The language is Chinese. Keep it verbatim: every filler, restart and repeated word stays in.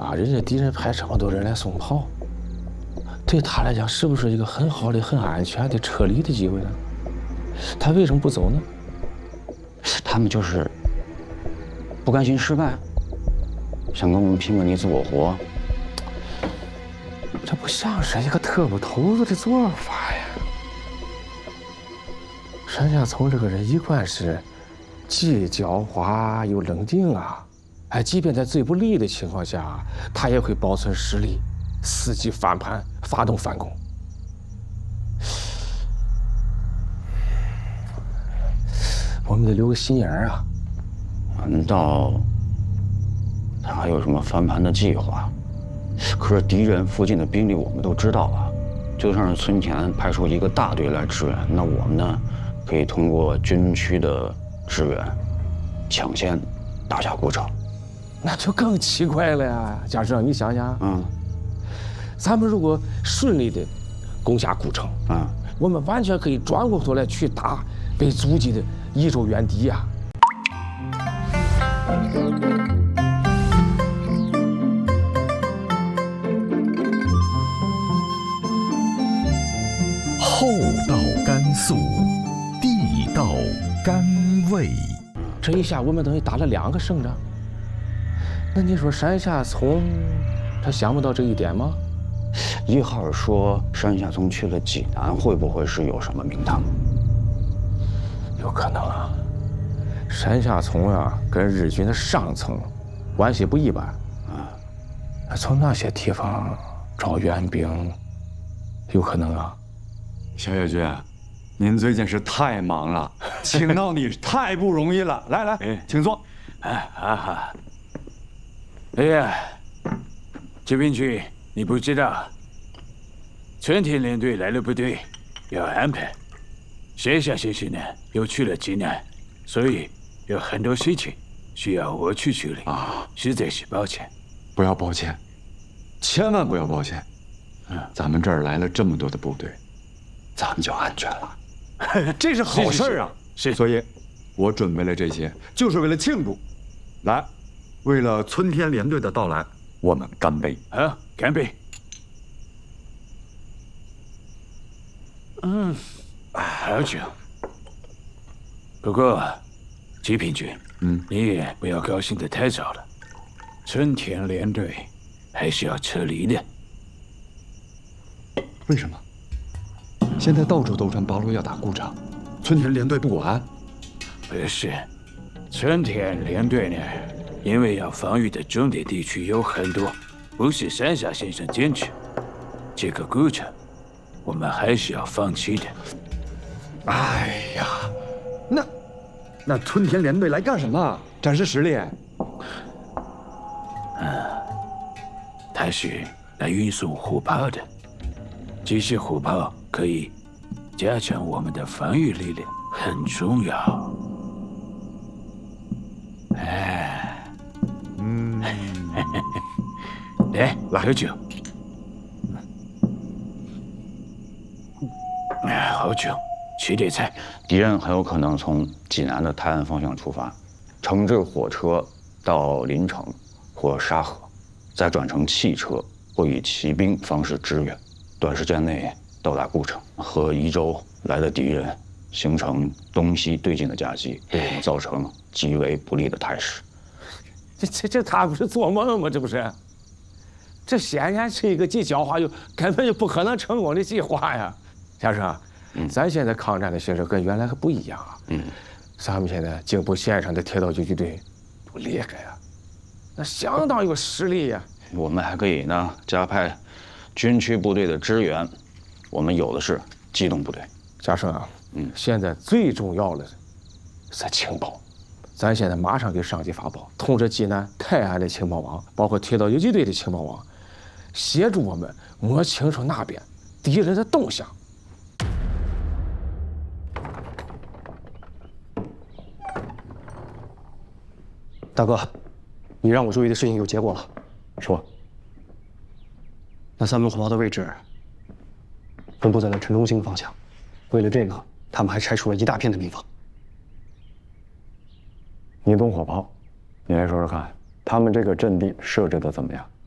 啊，人家敌人派这么多人来送炮，对他来讲是不是一个很好的、很安全的撤离的机会呢？他为什么不走呢？ 他们就是不甘心失败，想跟我们拼个你死我活。 这不像是一个特务头子的做法呀！山下聪这个人一贯是既狡猾又冷静啊，哎，即便在最不利的情况下，他也会保存实力，伺机翻盘，发动反攻。我们得留个心眼儿啊！ 难道他还有什么翻盘的计划？可是敌人附近的兵力我们都知道啊，就算是村田派出一个大队来支援，那我们呢，可以通过军区的支援，抢先打下古城。 那就更奇怪了呀，嘉盛，你想想， 嗯， 咱们如果顺利的攻下古城， 嗯， 我们完全可以转过头来去打被阻击的益州援敌呀。 厚道甘肃，地道甘味。 这一下我们等于打了两个胜仗。那你说山下聪他想不到这一点吗？ 一号说山下聪去了济南，会不会是有什么名堂？ 有可能啊。山下聪啊，跟日军的上层关系不一般啊。从那些地方找援兵，有可能啊。 小野君，您最近是太忙了，请到你太不容易了。来来，哎，请坐。 哎哈哈。哎呀，这边去，你不知道，春田连队来了部队，要安排。山下先生呢，又去了济南，所以有很多事情需要我去处理啊，实在是抱歉。 不要抱歉，千万不要抱歉。嗯，咱们这儿来了这么多的部队。咱们就安全了，这是好事啊！ 是， 所以，我准备了这些，就是为了庆祝。来，为了春天连队的到来，我们干杯！ 好，干杯！嗯，好酒。不过，吉平君，嗯，你也不要高兴得太早了。春田连队还是要撤离的。 为什么？现在到处都传八路要打故城，春田连队不管？ 不是，春田连队呢，因为要防御的重点地区有很多，不是山下先生坚持，这个故城，我们还是要放弃的。 哎呀，那那春田连队来干什么？展示实力？ 嗯，他是来运送火炮的，这些火炮可以加强我们的防御力量，很重要。哎，嗯，来，喝酒。哎，好酒，吃点菜。 敌人很有可能从济南的泰安方向出发，乘着火车到临城或沙河，再转乘汽车或以骑兵方式支援，短时间内到达故城，和宜州来的敌人形成东西对进的夹击，对我们造成极为不利的态势。 这这这他不是做梦吗？这不是？这显然是一个既狡猾又根本就不可能成功的计划呀！先生，嗯、咱现在抗战的形势跟原来可不一样啊。嗯，咱们现在京部线上的铁道游击队多厉害呀，那相当有实力呀。 我们还可以呢加派军区部队的支援，我们有的是机动部队。 嘉盛啊，嗯，现在最重要的是情报。咱现在马上给上级发报，通知济南、泰安的情报网，包括铁道游击队的情报网，协助我们摸清楚那边敌人的动向。 大哥，你让我注意的事情有结果了。 说。 那三门火炮的位置分布在了城中心方向，为了这个，他们还拆除了一大片的民房。 你懂火炮，你来说说看，他们这个阵地设置的怎么样？